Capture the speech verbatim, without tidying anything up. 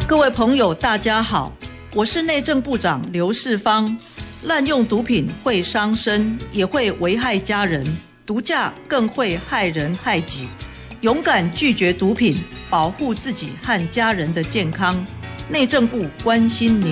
各位朋友大家好，我是内政部长刘世芳。滥用毒品会伤身，也会危害家人，毒驾更会害人害己。勇敢拒绝毒品，保护自己和家人的健康。内政部关心您。